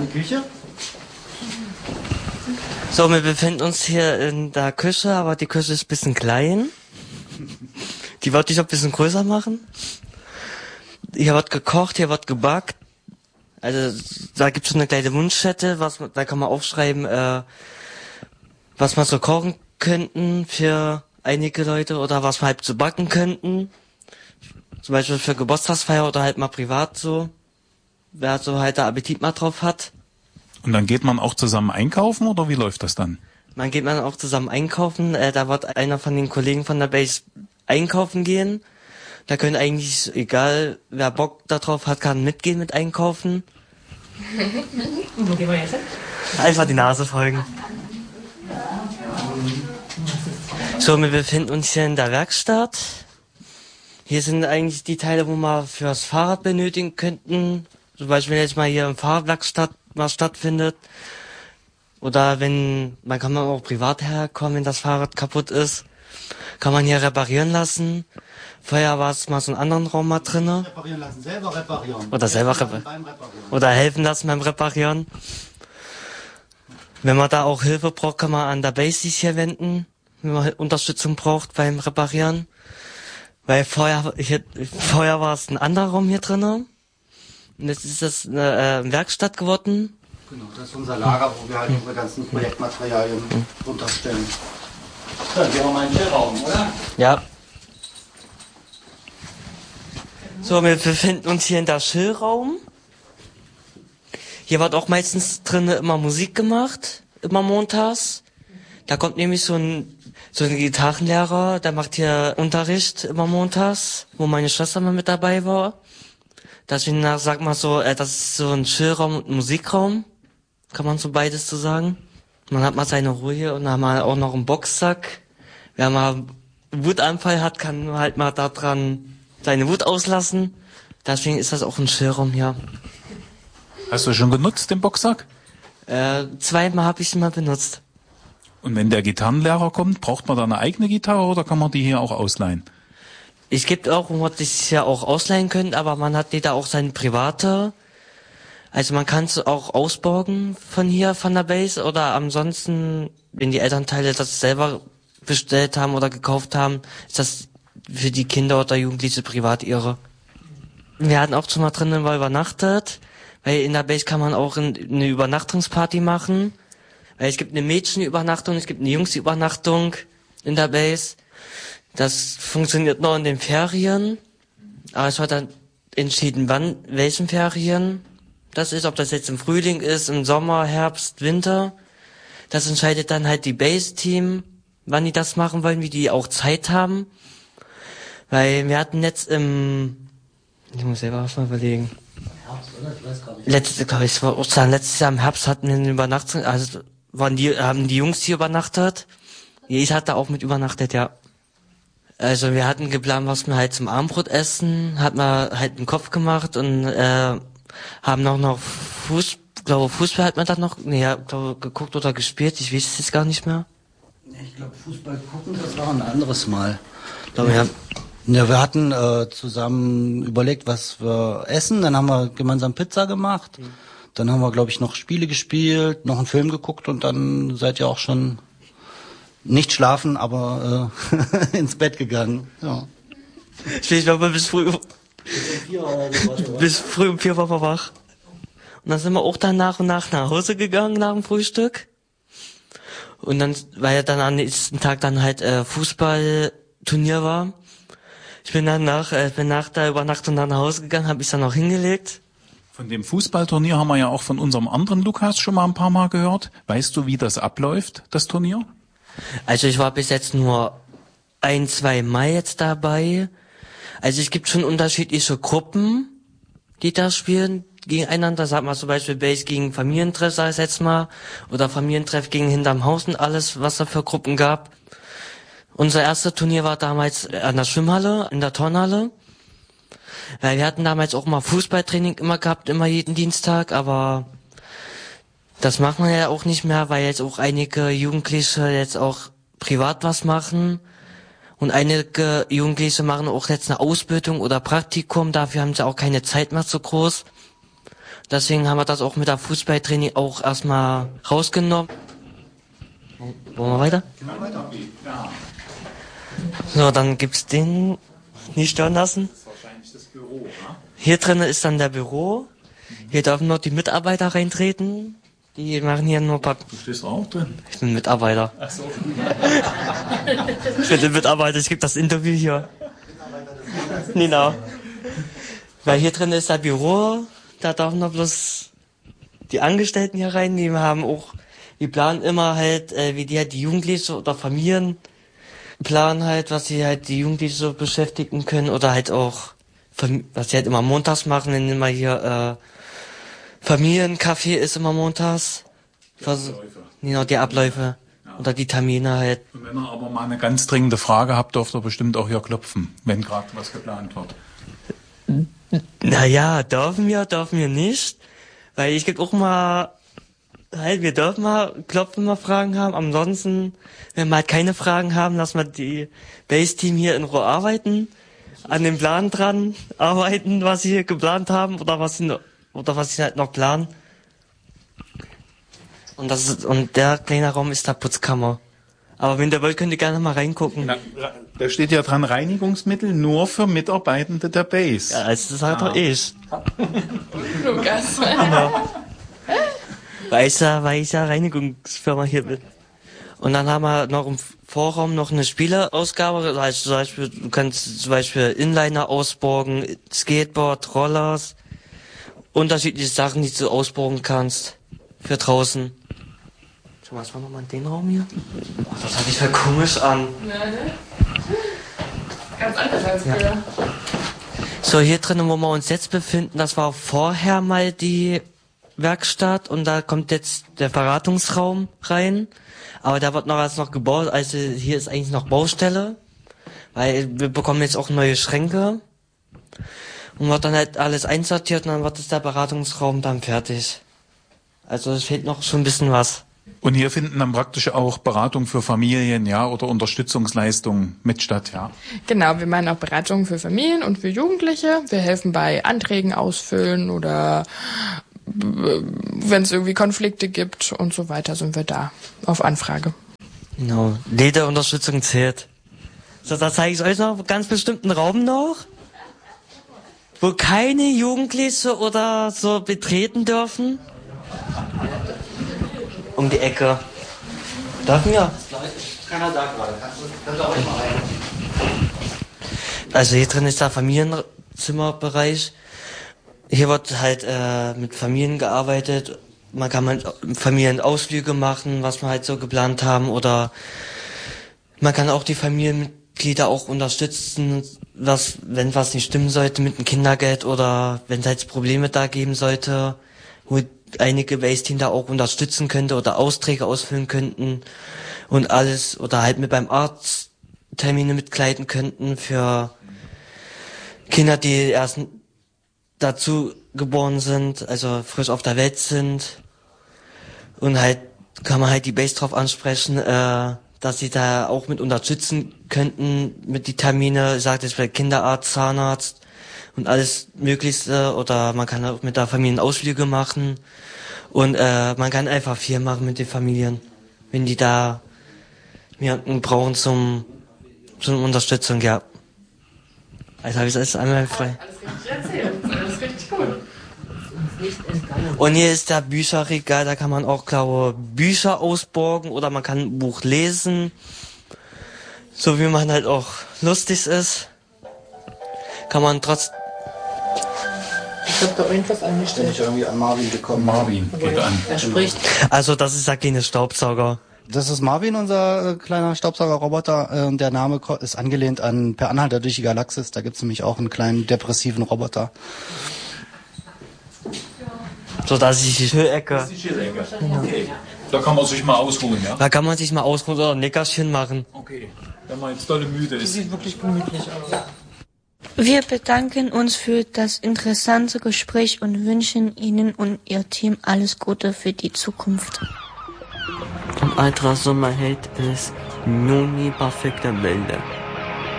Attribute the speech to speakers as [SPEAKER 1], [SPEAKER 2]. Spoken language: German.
[SPEAKER 1] kleine Küche.
[SPEAKER 2] So, wir befinden uns hier in der Küche, aber die Küche ist ein bisschen klein. Die wollte ich auch ein bisschen größer machen. Hier wird gekocht, hier wird gebackt. Also da gibt es schon eine kleine Wunschstätte, da kann man aufschreiben, was wir so kochen könnten für einige Leute oder was wir halt so backen könnten. Zum Beispiel für Geburtstagsfeier oder halt mal privat so. Wer so halt da Appetit mal drauf hat.
[SPEAKER 3] Und dann geht man auch zusammen einkaufen oder wie läuft das dann?
[SPEAKER 2] Man geht man auch zusammen einkaufen. Da wird einer von den Kollegen von der Base einkaufen gehen. Da können eigentlich, egal wer Bock darauf hat, kann mitgehen mit einkaufen.
[SPEAKER 4] Und wo gehen wir jetzt hin?
[SPEAKER 2] Einfach die Nase folgen. So, wir befinden uns hier in der Werkstatt. Hier sind eigentlich die Teile, wo wir fürs Fahrrad benötigen könnten. Zum Beispiel jetzt mal hier im Fahrradwerkstatt was stattfindet. Oder man kann auch privat herkommen, wenn das Fahrrad kaputt ist. Kann man hier reparieren lassen. Vorher war es mal so einen anderen Raum mal drinne.
[SPEAKER 1] Reparieren lassen, selber reparieren.
[SPEAKER 2] Oder selber reparieren. Oder helfen lassen beim Reparieren. Wenn man da auch Hilfe braucht, kann man an der Base sich hier wenden, wenn man Unterstützung braucht beim Reparieren. Weil vorher war es ein anderer Raum hier drinne. Und jetzt ist das eine Werkstatt geworden.
[SPEAKER 1] Genau, das ist unser Lager, wo wir halt unsere ganzen Projektmaterialien runterstellen. Dann gehen wir mal in den Chillraum, oder?
[SPEAKER 2] Ja. So, wir befinden uns hier in der Chillraum. Hier wird auch meistens drinnen immer Musik gemacht, immer montags. Da kommt nämlich so ein Gitarrenlehrer, der macht hier Unterricht immer montags, wo meine Schwester mal mit dabei war. Deswegen sagt man so, das ist so ein Chillraum und ein Musikraum, kann man so beides so sagen. Man hat mal seine Ruhe hier und dann haben wir auch noch einen Boxsack. Wer mal einen Wutanfall hat, kann halt mal da dran seine Wut auslassen. Deswegen ist das auch ein Chillraum hier.
[SPEAKER 3] Hast du schon genutzt, den Boxsack?
[SPEAKER 2] Zweimal habe ich ihn mal benutzt.
[SPEAKER 3] Und wenn der Gitarrenlehrer kommt, braucht man da eine eigene Gitarre oder kann man die hier auch ausleihen?
[SPEAKER 2] Es gibt auch, wo man sich ja auch ausleihen könnte, aber man hat da auch seine private. Also man kann es auch ausborgen von hier, von der Base, oder ansonsten, wenn die Elternteile das selber bestellt haben oder gekauft haben, ist das für die Kinder oder Jugendliche privat ihre. Wir hatten auch schon mal drinnen mal übernachtet, weil in der Base kann man auch eine Übernachtungsparty machen. Weil es gibt eine Mädchenübernachtung, es gibt eine Jungsübernachtung in der Base. Das funktioniert nur in den Ferien. Aber es wird dann entschieden, welchen Ferien das ist, ob das jetzt im Frühling ist, im Sommer, Herbst, Winter. Das entscheidet dann halt die Base-Team, wann die das machen wollen, wie die auch Zeit haben. Weil wir hatten jetzt ich muss selber was mal überlegen.
[SPEAKER 1] Herbst, oder? Ich weiß gar nicht.
[SPEAKER 2] Letztes Jahr im Herbst hatten wir eine Übernachtung, also haben die Jungs hier übernachtet. Ich hatte auch mit übernachtet, ja. Also wir hatten geplant, was wir halt zum Abendbrot essen, hat man halt einen Kopf gemacht und haben noch Fußball hat man dann noch, geguckt oder gespielt, ich weiß es jetzt gar nicht mehr.
[SPEAKER 1] Ich glaube, Fußball gucken, das war ein anderes Mal.
[SPEAKER 2] Ja.
[SPEAKER 1] Ja, wir hatten zusammen überlegt, was wir essen, dann haben wir gemeinsam Pizza gemacht, dann haben wir, glaube ich, noch Spiele gespielt, noch einen Film geguckt und dann seid ihr auch schon nicht schlafen, aber ins Bett gegangen. Ja.
[SPEAKER 2] Ich war bis früh um 4 war wir wach. Und dann sind wir auch dann nach und nach Hause gegangen nach dem Frühstück. Und dann, weil ja dann am nächsten Tag dann halt Fußballturnier war. Ich bin nach der Übernachtung dann nach Hause gegangen, habe ich dann noch hingelegt.
[SPEAKER 3] Von dem Fußballturnier haben wir ja auch von unserem anderen Lukas schon mal ein paar Mal gehört. Weißt du, wie das abläuft, das Turnier?
[SPEAKER 2] Also ich war bis jetzt nur 1-2 Mal jetzt dabei. Also es gibt schon unterschiedliche Gruppen, die da spielen gegeneinander. Sag mal zum Beispiel Base gegen Familientreff, sag ich jetzt mal. Oder Familientreff gegen hinterm Haus und alles, was da für Gruppen gab. Unser erstes Turnier war damals an der Schwimmhalle, in der Turnhalle. Weil wir hatten damals auch mal Fußballtraining immer gehabt, immer jeden Dienstag, aber das macht man ja auch nicht mehr, weil jetzt auch einige Jugendliche jetzt auch privat was machen. Und einige Jugendliche machen auch jetzt eine Ausbildung oder Praktikum, dafür haben sie auch keine Zeit mehr so groß. Deswegen haben wir das auch mit der Fußballtraining auch erstmal rausgenommen. Wollen wir weiter?
[SPEAKER 3] Ja.
[SPEAKER 2] So, dann gibt's den nicht stören lassen.
[SPEAKER 3] Das ist wahrscheinlich das Büro, ne?
[SPEAKER 2] Hier drinnen ist dann der Büro. Hier dürfen noch die Mitarbeiter reintreten. Die machen hier nur
[SPEAKER 3] Du stehst auch drin.
[SPEAKER 2] Ich bin Mitarbeiter.
[SPEAKER 3] Ach so.
[SPEAKER 2] Ich bin Mitarbeiter, ich gebe das Interview hier. Genau. Weil hier drin ist das Büro, da dürfen noch bloß die Angestellten hier rein, die planen immer halt, wie die halt die Jugendlichen oder Familien planen halt, was sie halt die Jugendlichen so beschäftigen können oder halt auch, was sie halt immer montags machen, dann immer hier, Familiencafé ist immer montags. Genau, die Abläufe. Ja. Oder die Termine halt.
[SPEAKER 3] Und wenn ihr aber mal eine ganz dringende Frage habt, dürft ihr bestimmt auch hier klopfen, wenn gerade was geplant wird.
[SPEAKER 2] Naja, dürfen wir nicht. Weil ich gibt auch mal, halt, wir dürfen mal klopfen, mal Fragen haben. Ansonsten, wenn wir halt keine Fragen haben, lassen wir die Base-Team hier in Ruhe arbeiten. An dem Plan dran arbeiten, was sie hier geplant haben oder was sie halt noch planen. Und der kleine Raum ist der Putzkammer. Aber wenn ihr wollt, könnt ihr gerne mal reingucken.
[SPEAKER 3] Da steht ja dran, Reinigungsmittel nur für Mitarbeitende der Base.
[SPEAKER 2] Ja, also das sagt doch ich.
[SPEAKER 5] Lukas.
[SPEAKER 2] Genau. Weil ich ja Reinigungsfirma hier bin. Und dann haben wir noch im Vorraum noch eine Spielerausgabe. Also zum Beispiel, du kannst zum Beispiel Inliner ausborgen, Skateboard, Rollers. Unterschiedliche Sachen, die du ausborgen kannst. Für draußen. Schau mal, was war nochmal in den Raum hier? Ach, das hat sich voll komisch an.
[SPEAKER 5] Ja, ne? Ganz anders als früher.
[SPEAKER 2] Ja. So, hier drinnen, wo wir uns jetzt befinden, das war vorher mal die Werkstatt und da kommt jetzt der Beratungsraum rein. Aber da wird noch was gebaut, also hier ist eigentlich noch Baustelle. Weil wir bekommen jetzt auch neue Schränke. Und wird dann halt alles einsortiert und dann wird der Beratungsraum dann fertig. Also es fehlt noch schon ein bisschen was.
[SPEAKER 3] Und hier finden dann praktisch auch Beratungen für Familien, ja, oder Unterstützungsleistungen mit statt, ja?
[SPEAKER 5] Genau, wir machen auch Beratungen für Familien und für Jugendliche. Wir helfen bei Anträgen ausfüllen oder wenn es irgendwie Konflikte gibt und so weiter, sind wir da auf Anfrage.
[SPEAKER 2] Genau, jede Unterstützung zählt. So, da zeige ich euch noch einen ganz bestimmten Raum noch, wo keine Jugendliche oder so betreten dürfen. Um die Ecke. Dürfen wir?
[SPEAKER 1] Keiner da gerade. Kannst du auch mal rein.
[SPEAKER 2] Also hier drin ist der Familienzimmerbereich. Hier wird halt mit Familien gearbeitet. Man kann mit Familienausflüge machen, was wir halt so geplant haben. Oder man kann auch die Familienmitglieder auch unterstützen, wenn was nicht stimmen sollte mit dem Kindergeld oder wenn es halt Probleme da geben sollte, wo einige Base-Team da auch unterstützen könnte oder Aufträge ausfüllen könnten und alles oder halt mit beim Arzt Termine mitkleiden könnten für Kinder, die erst dazu geboren sind, also frisch auf der Welt sind und halt kann man halt die Base drauf ansprechen, dass sie da auch mit unterstützen könnten mit die Termine, sagt jetzt bei Kinderarzt, Zahnarzt und alles Möglichste oder man kann auch mit der Familie Ausflüge machen und man kann einfach viel machen mit den Familien, wenn die da jemanden brauchen zum Unterstützung, ja. Also habe ich das einmal frei.
[SPEAKER 5] Alles richtig erzählt, alles richtig cool.
[SPEAKER 2] Und hier ist der Bücherregal, da kann man auch, glaube ich, Bücher ausborgen oder man kann ein Buch lesen, so wie man halt auch lustig ist, kann man trotzdem.
[SPEAKER 5] Ich habe da irgendwas
[SPEAKER 1] Bin
[SPEAKER 5] angestellt.
[SPEAKER 1] ich irgendwie an Marvin gekommen.
[SPEAKER 3] Marvin, geht an.
[SPEAKER 4] Er spricht.
[SPEAKER 2] Also das ist ja keine Staubsauger.
[SPEAKER 1] Das ist Marvin, unser kleiner Staubsaugerroboter. Der Name ist angelehnt an Per Anhalter durch die Galaxis. Da gibt's nämlich auch einen kleinen depressiven Roboter.
[SPEAKER 2] So, das ist die Schillecke.
[SPEAKER 3] Okay. Da kann man sich mal ausruhen, ja?
[SPEAKER 2] Da kann man sich mal ausruhen oder ein Nickerchen machen.
[SPEAKER 3] Okay. Wenn man jetzt dolle müde ist.
[SPEAKER 5] Sieht wirklich gemütlich aus.
[SPEAKER 6] Wir bedanken uns für das interessante Gespräch und wünschen Ihnen und Ihr Team alles Gute für die Zukunft.
[SPEAKER 2] Und Ultrasommerheld ist Noni perfekte Bilder.